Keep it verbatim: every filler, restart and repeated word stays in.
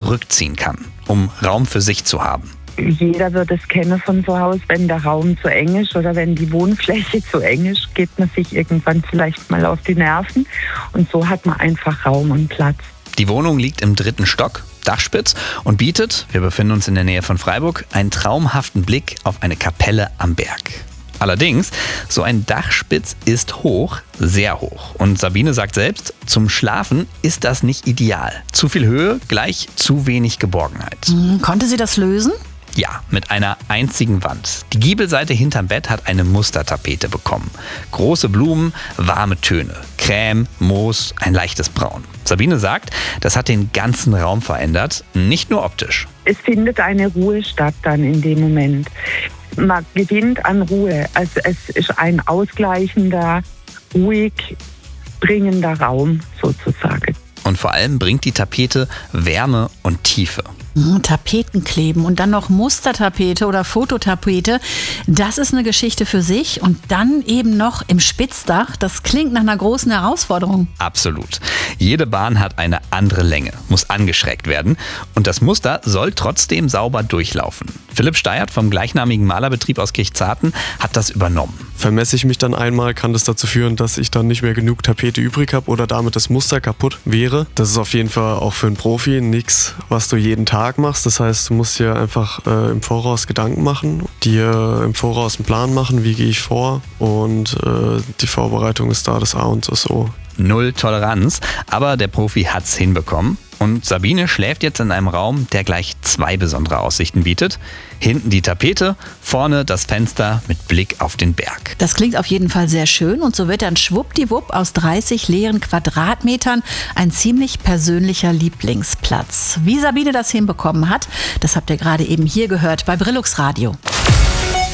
zurückziehen kann, um Raum für sich zu haben. Jeder wird es kennen von zu Hause, wenn der Raum zu eng ist oder wenn die Wohnfläche zu eng ist, geht man sich irgendwann vielleicht mal auf die Nerven. Und so hat man einfach Raum und Platz. Die Wohnung liegt im dritten Stock, dachspitz, und bietet, wir befinden uns in der Nähe von Freiburg, einen traumhaften Blick auf eine Kapelle am Berg. Allerdings, so ein Dachspitz ist hoch, sehr hoch. Und Sabine sagt selbst, zum Schlafen ist das nicht ideal. Zu viel Höhe gleich zu wenig Geborgenheit. Hm, konnte sie das lösen? Ja, mit einer einzigen Wand. Die Giebelseite hinterm Bett hat eine Mustertapete bekommen. Große Blumen, warme Töne, Creme, Moos, ein leichtes Braun. Sabine sagt, das hat den ganzen Raum verändert, nicht nur optisch. Es findet eine Ruhe statt dann in dem Moment. Man gewinnt an Ruhe. Also es ist ein ausgleichender, ruhig bringender Raum sozusagen. Und vor allem bringt die Tapete Wärme und Tiefe. Tapeten kleben und dann noch Mustertapete oder Fototapete, das ist eine Geschichte für sich. Und dann eben noch im Spitzdach, das klingt nach einer großen Herausforderung. Absolut. Jede Bahn hat eine andere Länge, muss angeschrägt werden und das Muster soll trotzdem sauber durchlaufen. Philipp Steyert vom gleichnamigen Malerbetrieb aus Kirchzarten hat das übernommen. Vermesse ich mich dann einmal, kann das dazu führen, dass ich dann nicht mehr genug Tapete übrig habe oder damit das Muster kaputt wäre. Das ist auf jeden Fall auch für einen Profi nichts, was du jeden Tag machst. Das heißt, du musst dir einfach äh, im Voraus Gedanken machen, dir im Voraus einen Plan machen, wie gehe ich vor, und äh, die Vorbereitung ist da das A und das O. Null Toleranz, aber der Profi hat's hinbekommen. Und Sabine schläft jetzt in einem Raum, der gleich zwei besondere Aussichten bietet. Hinten die Tapete, vorne das Fenster mit Blick auf den Berg. Das klingt auf jeden Fall sehr schön und so wird dann schwuppdiwupp aus dreißig leeren Quadratmetern ein ziemlich persönlicher Lieblingsplatz. Wie Sabine das hinbekommen hat, das habt ihr gerade eben hier gehört bei Brillux Radio.